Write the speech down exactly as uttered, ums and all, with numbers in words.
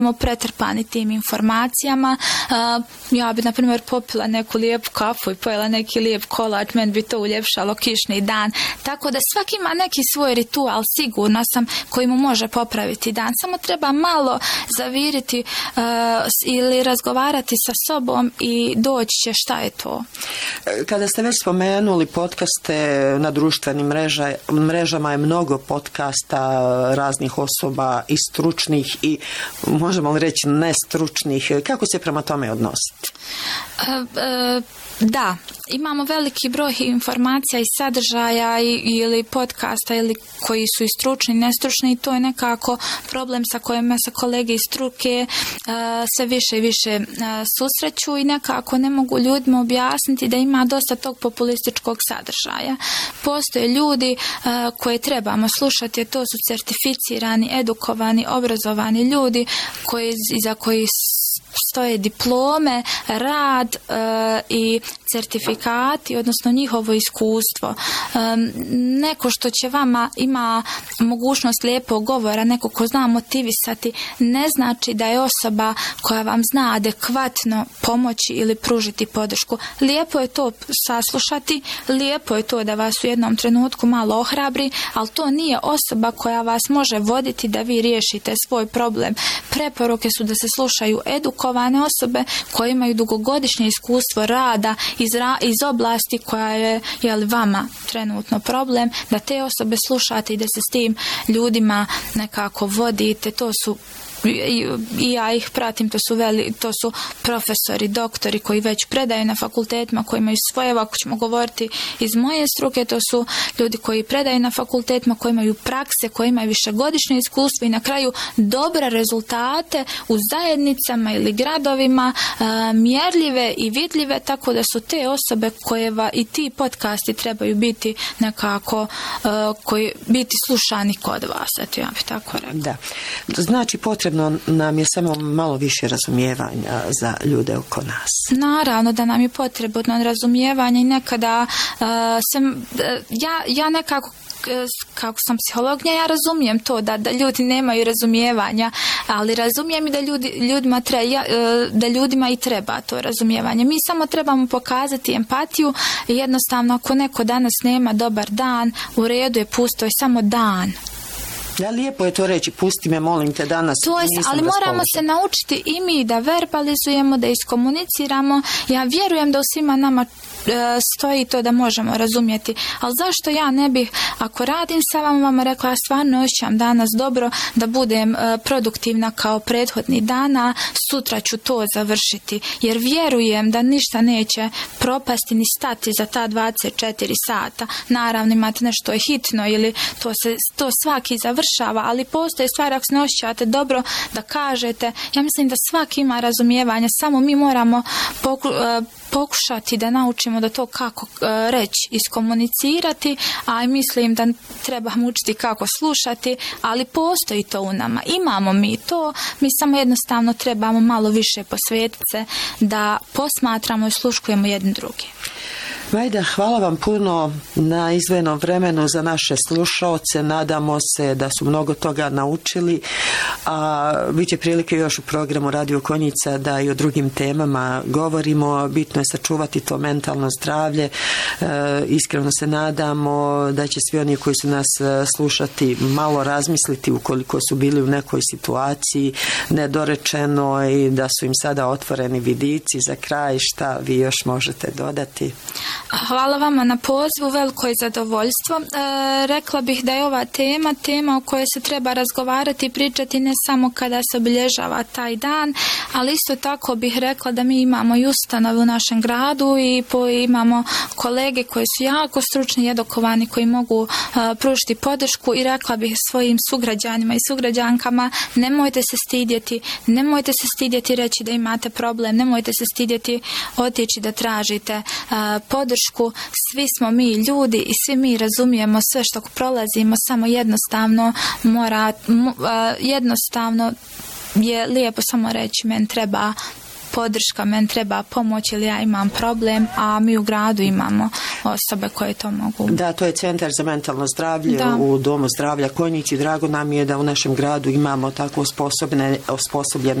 pretrpani tim informacijama. Ja bi, na primjer, popila neku lijepu kafu i pojela neki lijep kolač, meni bi to uljepšalo kišni dan. Tako da svaki ima neki svoj ritual, sigurno sam, koji mu može popraviti dan. Samo treba malo zaviriti uh, ili razgovarati sa sobom i doći će šta je to. Kada ste već spomenuli podcaste na društvenim mreža, mrežama je mnogo podcasta raznih osoba i stručnih i možemo li reći nestručnih. Kako se prema tome odnositi? Uh, uh, da, imamo veliki broj informacija i sadržaja i, ili podcasta ili koji su i stručni i nestručni i to je nekako problem sa kojima se kolege iz struke uh, sve više i više uh, susreću i nekako ne mogu ljudima objasniti da ima dosta tog populističkog sadržaja. Postoje ljudi uh, koje trebamo slušati, a to su certificirani, edukovani, obrazovani ljudi koji, iza koji stoje diplome, rad e, i certifikati, odnosno njihovo iskustvo. E, neko što će vama ima mogućnost lijepog govora, neko ko zna motivisati, ne znači da je osoba koja vam zna adekvatno pomoći ili pružiti podršku. Lijepo je to saslušati, lijepo je to da vas u jednom trenutku malo ohrabri, ali to nije osoba koja vas može voditi da vi riješite svoj problem. Preporuke su da se slušaju edukovane osobe koje imaju dugogodišnje iskustvo rada iz, ra, iz oblasti koja je jel, vama trenutno problem, da te osobe slušate i da se s tim ljudima nekako vodite. To su I, i ja ih pratim, to su, veli, to su profesori, doktori koji već predaju na fakultetima, koji imaju svoje, ako ćemo govoriti iz moje struke, to su ljudi koji predaju na fakultetima, koji imaju prakse, koji imaju višegodišnje iskustvo i na kraju dobre rezultate u zajednicama ili gradovima, a, mjerljive i vidljive, tako da su te osobe koje va, i ti podcasti trebaju biti nekako a, koji biti slušani kod vas, eto ja bih tako rekla. Da, znači potrebno nam je samo malo više razumijevanja za ljude oko nas. Naravno da nam je potrebno razumijevanje i nekada uh, sam, uh, ja, ja nekako kako sam psihologija, ja razumijem to da, da ljudi nemaju razumijevanja, ali razumijem i da, ljudi, ljudima treba, da ljudima i treba to razumijevanje. Mi samo trebamo pokazati empatiju i jednostavno ako neko danas nema dobar dan, u redu je, pusto je samo dan. Ja, lijepo je to reći, pusti me, molim te, danas to je, nisam ali moramo se naučiti i mi da verbalizujemo, da iskomuniciramo. Ja vjerujem da u svima nama stoji to da možemo razumjeti, ali zašto ja ne bih, ako radim sa vama, vama rekla, ja stvarno osjećam danas dobro da budem produktivna kao prethodni dana, sutra ću to završiti, jer vjerujem da ništa neće propasti ni stati za ta dvadeset četiri sata. Naravno imate nešto je hitno ili to, se, to svaki završava, ali postoje stvari ako se ne osjećate dobro da kažete. Ja mislim da svaki ima razumijevanje, samo mi moramo poku, pokušati da naučimo da to kako uh, reći, iskomunicirati, a mislim da trebamo učiti kako slušati, ali postoji to u nama. Imamo mi to, mi samo jednostavno trebamo malo više posvetiti se da posmatramo i sluškujemo jedni drugi. Majda, hvala vam puno na izdvojenom vremenu za naše slušaoce. Nadamo se da su mnogo toga naučili, a bit će prilike još u programu Radio Konjica da i o drugim temama govorimo. Bitno je sačuvati to mentalno zdravlje. E, iskreno se nadamo da će svi oni koji su nas slušati malo razmisliti ukoliko su bili u nekoj situaciji nedorečeno i da su im sada otvoreni vidici. Za kraj, šta vi još možete dodati? Hvala vama na pozivu, veliko je zadovoljstvo. E, rekla bih da je ova tema, tema o kojoj se treba razgovarati i pričati ne samo kada se obilježava taj dan, ali isto tako bih rekla da mi imamo i ustanove u našem gradu i po, imamo kolege koji su jako stručni i edukovani, koji mogu e, pružiti podršku i rekla bih svojim sugrađanima i sugrađankama, nemojte se stidjeti, nemojte se stidjeti reći da imate problem, nemojte se stidjeti otići da tražite e, podršku. Svi smo mi ljudi i svi mi razumijemo sve što prolazimo, samo jednostavno mora, jednostavno je lijepo samo reći, men treba podrška, meni treba pomoć ili ja imam problem, a mi u gradu imamo osobe koje to mogu. Da, to je Centar za mentalno zdravlje da. u Domu zdravlja Konjić i drago nam je da u našem gradu imamo tako osposobljene, osposobljene